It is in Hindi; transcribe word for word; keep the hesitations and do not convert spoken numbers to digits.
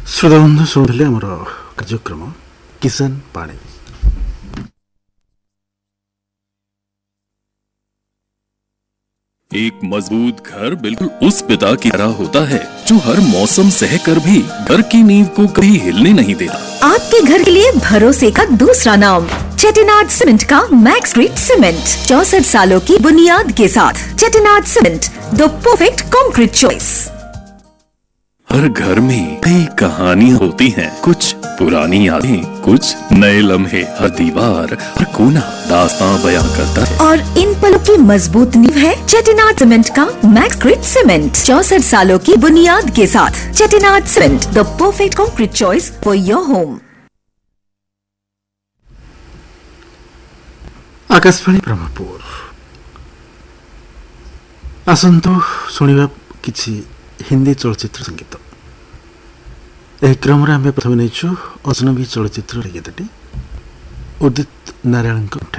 श्रोताबंधु शुणुले आमर कार्यक्रम किसान पाणी। एक मजबूत घर बिल्कुल उस पिता की तरह होता है जो हर मौसम सहकर भी घर की नींव को कभी हिलने नहीं देता। आपके घर के लिए भरोसे का दूसरा नाम चेटिनाड सीमेंट का मैक्स ग्रेड सीमेंट, चौसठ सालों की बुनियाद के साथ Chettinad cement, the perfect concrete choice. हर घर में कई कहानियां होती हैं, कुछ पुरानी यादें, कुछ नए लम्हे। हर दीवार, हर कोना दास्तां बयां करता है। और इन पलों की मजबूत नींव है चेटिनाड सीमेंट का मैक्स ग्रेड सीमेंट, चौसठ सालों की बुनियाद के साथ Chettinad cement, the perfect concrete choice for your home. Akashvani Brahmapur आसंतु शुणा किसी हिंदी चलचित्र संगीत। यह क्रम आम प्रथम नहीं अजनबी चलचित्र गीतटी उदित नारायण कंठ।